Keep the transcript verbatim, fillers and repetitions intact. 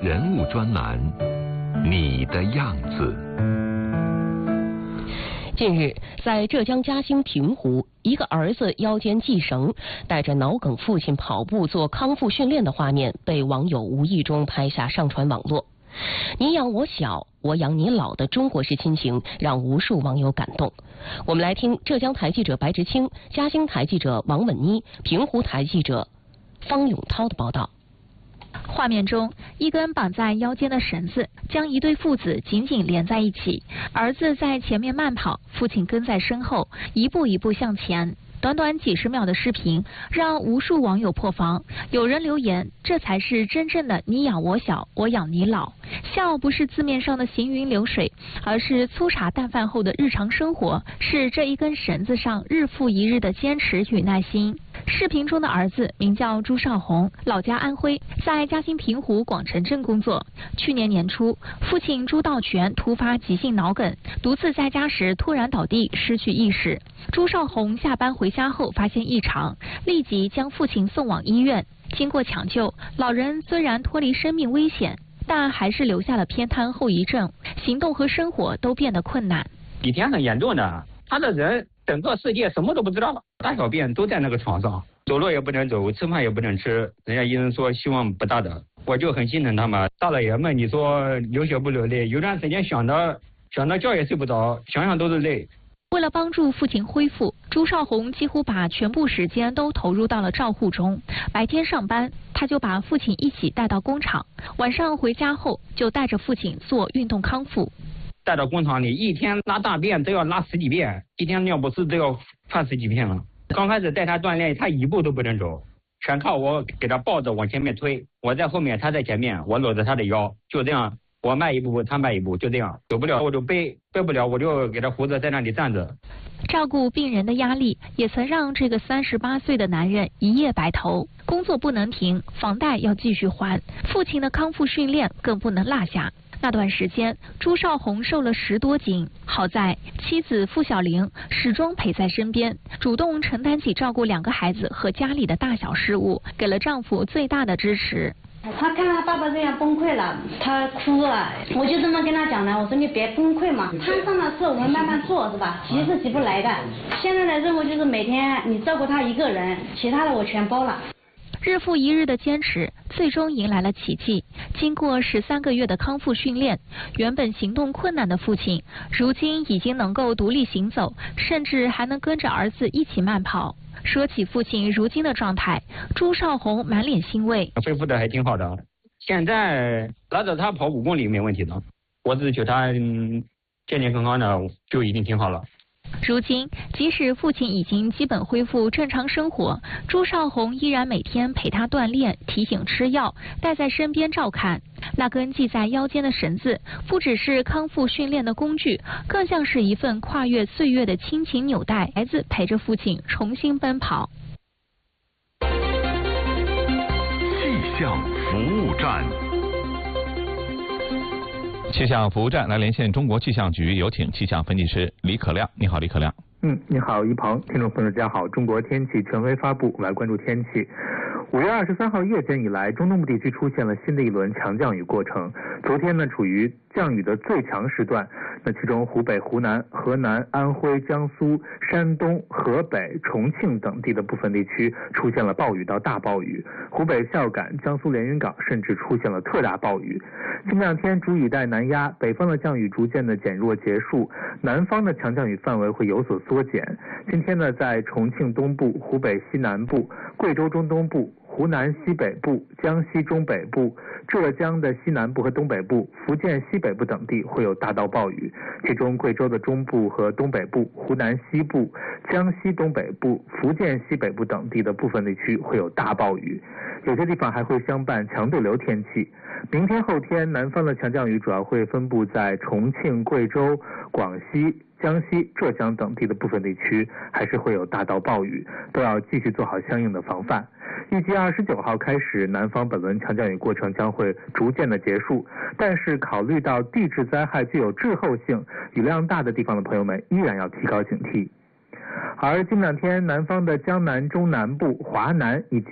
人物专栏，你的样子。 近日，在浙江嘉兴平湖，一个儿子腰间系绳，带着脑梗父亲跑步做康复训练的画面被网友无意中拍下上传网络。你养我小，我养你老的中国式亲情让无数网友感动。我们来听浙江台记者白直清、嘉兴台记者王稳妮、平湖台记者方永涛的报道。 画面中，一根绑在腰间的绳子将一对父子紧紧连在一起，儿子在前面慢跑，父亲跟在身后，一步一步向前。短短几十秒的视频让无数网友破防，有人留言，这才是真正的你养我小，我养你老。笑不是字面上的行云流水，而是粗茶淡饭后的日常生活，是这一根绳子上日复一日的坚持与耐心。视频中的儿子名叫朱少红，老家安徽，在嘉兴平湖广城镇工作。去年年初，父亲朱道全突发急性脑梗，独自在家时突然倒地，失去意识。朱少红下班回家后发现异常，立即将父亲送往医院。经过抢救，老人虽然脱离生命危险，但还是留下了偏瘫后遗症，行动和生活都变得困难。 以前很严重的，他的人整个世界什么都不知道了，大小便都在那个床上，走路也不能走，吃饭也不能吃，人家医生说希望不大的，我就很心疼他们。大老爷们，你说流血不流泪？有段时间想的想的觉也睡不着，想想都是累。 为了帮助父亲恢复，朱少红几乎把全部时间都投入到了照护中。白天上班，他就把父亲一起带到工厂，晚上回家后就带着父亲做运动康复。 带到工厂里，一天拉大便都要拉十几遍，一天尿不湿都要换十几遍了。刚开始带他锻炼，他一步都不能走，全靠我给他抱着往前面推，我在后面，他在前面，我搂着他的腰，就这样，我迈一步他迈一步，就这样，走不了我就背，背不了我就给他扶着在那里站着。 照顾病人的压力也曾让这个三十八岁的男人一夜白头，工作不能停，房贷要继续还，父亲的康复训练更不能落下。那段时间，朱少红瘦了十多斤，好在妻子付小玲始终陪在身边，主动承担起照顾两个孩子和家里的大小事务，给了丈夫最大的支持。 他看他爸爸这样崩溃了，他哭了，我就这么跟他讲了，我说你别崩溃嘛，摊上的事我们慢慢做，是吧？急是急不来的。现在的任务就是每天你照顾他一个人，其他的我全包了。 日复一日的坚持，最终迎来了奇迹。经过十三个月的康复训练，原本行动困难的父亲，如今已经能够独立行走，甚至还能跟着儿子一起慢跑。说起父亲如今的状态，朱少红满脸欣慰， 恢复的还挺好的，现在拉着他跑五公里没问题的，我只求他、嗯、健健康康的就已经挺好了。 如今，即使父亲已经基本恢复正常生活，朱少红依然每天陪他锻炼，提醒吃药，带在身边照看。那根系在腰间的绳子，不只是康复训练的工具，更像是一份跨越岁月的亲情纽带。孩子陪着父亲重新奔跑。 气象服务站。 气象服务站来连线中国气象局，有请气象分析师李可亮。你好，李可亮。 嗯，你好，一鹏，听众朋友大家好。中国天气权威发布，我们来关注天气。五月二十三号夜间以来，中东部地区出现了新的一轮强降雨过程。昨天呢，处于降雨的最强时段，那其中湖北、湖南、河南、安徽、江苏、山东、河北、重庆等地的部分地区出现了暴雨到大暴雨，湖北孝感、江苏连云港甚至出现了特大暴雨。近两天主雨带南压，北方的降雨逐渐的减弱结束，南方的强降雨范围会有所缩减。今天呢，在重庆东部、湖北西南部、贵州中东部、湖南西北部、江西中北部、浙江的西南部和东北部、福建西北部等地会有大到暴雨，其中贵州的中部和东北部、湖南西部、江西东北部、福建西北部等地的部分地区会有大暴雨，有些地方还会相伴强对流天气。明天后天，南方的强降雨主要会分布在重庆、贵州、广西、江西、浙江等地的部分地区，还是会有大到暴雨，都要继续做好相应的防范。预计二十九号开始，南方本轮强降雨过程将会逐渐的结束，但是考虑到地质灾害具有滞后性，雨量大的地方的朋友们依然要提高警惕。而近两天，南方的江南、中南部、华南以及